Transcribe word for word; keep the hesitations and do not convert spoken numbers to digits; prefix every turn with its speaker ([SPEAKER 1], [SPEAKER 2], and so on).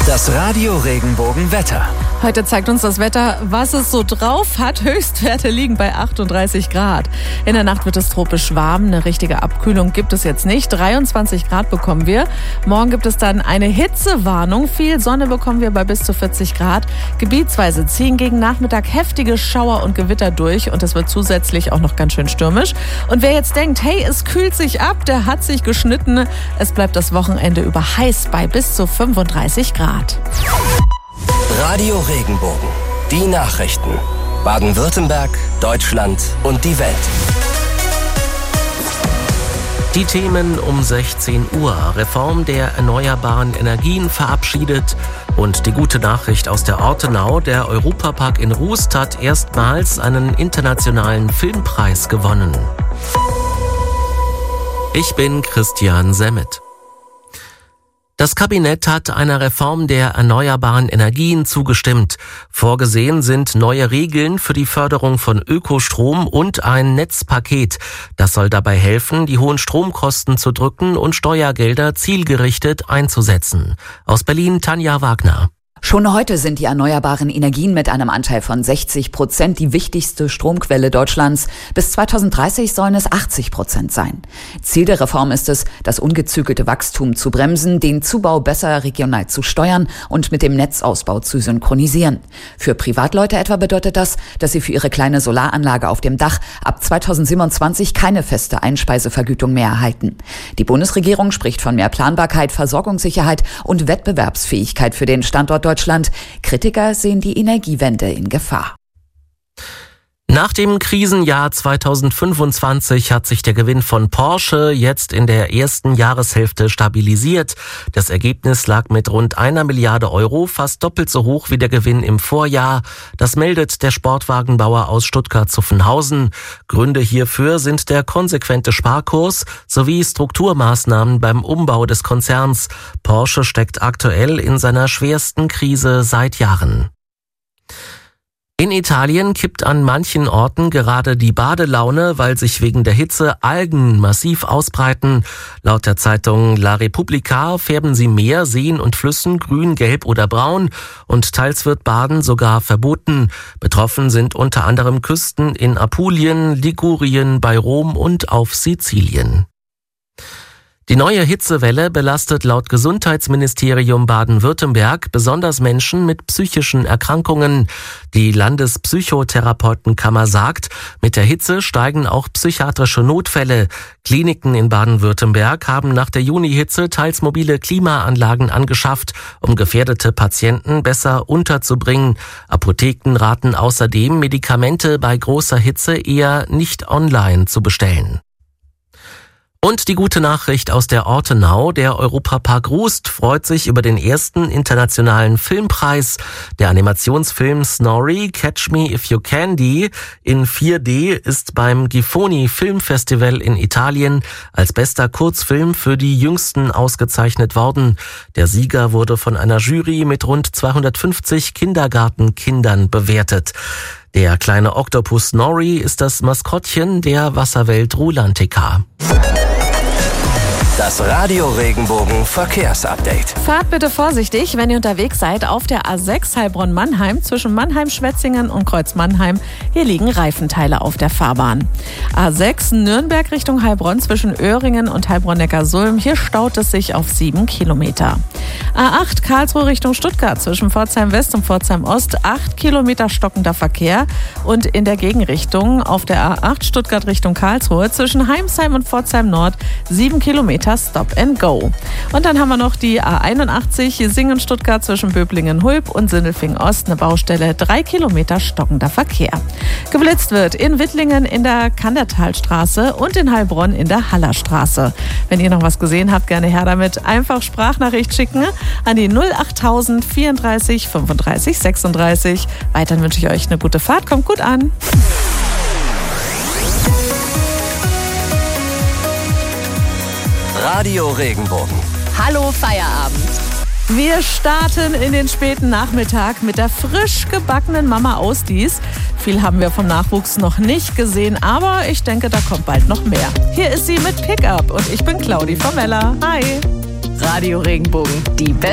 [SPEAKER 1] Das Radio Regenbogen Wetter.
[SPEAKER 2] Heute zeigt uns das Wetter, was es so drauf hat. Höchstwerte liegen bei achtunddreißig Grad. In der Nacht wird es tropisch warm. Eine richtige Abkühlung gibt es jetzt nicht. dreiundzwanzig Grad bekommen wir. Morgen gibt es dann eine Hitzewarnung. Viel Sonne bekommen wir bei bis zu vierzig Grad. Gebietsweise ziehen gegen Nachmittag heftige Schauer und Gewitter durch. Und es wird zusätzlich auch noch ganz schön stürmisch. Und wer jetzt denkt, hey, es kühlt sich ab, der hat sich geschnitten. Es bleibt das Wochenende über heiß bei bis zu fünfunddreißig Grad.
[SPEAKER 1] Radio Regenbogen. Die Nachrichten. Baden-Württemberg, Deutschland und die Welt.
[SPEAKER 3] Die Themen um sechzehn Uhr. Reform der erneuerbaren Energien verabschiedet. Und die gute Nachricht aus der Ortenau. Der Europapark in Rust hat erstmals einen internationalen Filmpreis gewonnen. Ich bin Christian Semmet. Das Kabinett hat einer Reform der erneuerbaren Energien zugestimmt. Vorgesehen sind neue Regeln für die Förderung von Ökostrom und ein Netzpaket. Das soll dabei helfen, die hohen Stromkosten zu drücken und Steuergelder zielgerichtet einzusetzen. Aus Berlin Tanja Wagner.
[SPEAKER 4] Schon heute sind die erneuerbaren Energien mit einem Anteil von sechzig Prozent die wichtigste Stromquelle Deutschlands. Bis zweitausenddreißig sollen es achtzig Prozent sein. Ziel der Reform ist es, das ungezügelte Wachstum zu bremsen, den Zubau besser regional zu steuern und mit dem Netzausbau zu synchronisieren. Für Privatleute etwa bedeutet das, dass sie für ihre kleine Solaranlage auf dem Dach ab zweitausendsiebenundzwanzig keine feste Einspeisevergütung mehr erhalten. Die Bundesregierung spricht von mehr Planbarkeit, Versorgungssicherheit und Wettbewerbsfähigkeit für den Standort Deutschland. Deutschland. Kritiker sehen die Energiewende in Gefahr.
[SPEAKER 3] Nach dem Krisenjahr zweitausendfünfundzwanzig hat sich der Gewinn von Porsche jetzt in der ersten Jahreshälfte stabilisiert. Das Ergebnis lag mit rund einer Milliarde Euro fast doppelt so hoch wie der Gewinn im Vorjahr. Das meldet der Sportwagenbauer aus Stuttgart-Zuffenhausen. Gründe hierfür sind der konsequente Sparkurs sowie Strukturmaßnahmen beim Umbau des Konzerns. Porsche steckt aktuell in seiner schwersten Krise seit Jahren. In Italien kippt an manchen Orten gerade die Badelaune, weil sich wegen der Hitze Algen massiv ausbreiten. Laut der Zeitung La Repubblica färben sie Meer, Seen und Flüssen grün, gelb oder braun und teils wird Baden sogar verboten. Betroffen sind unter anderem Küsten in Apulien, Ligurien, bei Rom und auf Sizilien. Die neue Hitzewelle belastet laut Gesundheitsministerium Baden-Württemberg besonders Menschen mit psychischen Erkrankungen. Die Landespsychotherapeutenkammer sagt, mit der Hitze steigen auch psychiatrische Notfälle. Kliniken in Baden-Württemberg haben nach der Junihitze teils mobile Klimaanlagen angeschafft, um gefährdete Patienten besser unterzubringen. Apotheken raten außerdem, Medikamente bei großer Hitze eher nicht online zu bestellen. Und die gute Nachricht aus der Ortenau, der Europapark Rust freut sich über den ersten internationalen Filmpreis. Der Animationsfilm Snorri, Catch Me If You Can in vier D ist beim Gifoni Filmfestival in Italien als bester Kurzfilm für die Jüngsten ausgezeichnet worden. Der Sieger wurde von einer Jury mit rund zweihundertfünfzig Kindergartenkindern bewertet. Der kleine Oktopus Snorri ist das Maskottchen der Wasserwelt Rulantica.
[SPEAKER 1] Das Radio Regenbogen Verkehrsupdate.
[SPEAKER 2] Fahrt bitte vorsichtig, wenn ihr unterwegs seid auf der A sechs Heilbronn-Mannheim zwischen Mannheim-Schwetzingen und Kreuz-Mannheim. Hier liegen Reifenteile auf der Fahrbahn. A sechs Nürnberg Richtung Heilbronn zwischen Öhringen und Heilbronn-Neckarsulm. Hier staut es sich auf sieben Kilometer. A acht Karlsruhe Richtung Stuttgart zwischen Pforzheim West und Pforzheim Ost. acht Kilometer stockender Verkehr. Und in der Gegenrichtung auf der A acht Stuttgart Richtung Karlsruhe zwischen Heimsheim und Pforzheim Nord. sieben Kilometer Stop and Go. Und dann haben wir noch die A einundachtzig Singen-Stuttgart zwischen Böblingen-Hulb und Sindelfingen-Ost. Eine Baustelle, drei Kilometer stockender Verkehr. Geblitzt wird in Wittlingen in der Kandertalstraße und in Heilbronn in der Hallerstraße. Wenn ihr noch was gesehen habt, gerne her damit. Einfach Sprachnachricht schicken an die null achttausend vierunddreißig fünfunddreißig sechsunddreißig. Weiterhin wünsche ich euch eine gute Fahrt. Kommt gut an.
[SPEAKER 1] Radio Regenbogen.
[SPEAKER 4] Hallo Feierabend.
[SPEAKER 2] Wir starten in den späten Nachmittag mit der frisch gebackenen Mama Ausdies. Viel haben wir vom Nachwuchs noch nicht gesehen, aber ich denke, da kommt bald noch mehr. Hier ist sie mit Pickup und ich bin Claudi Formella. Hi.
[SPEAKER 4] Radio Regenbogen, die beste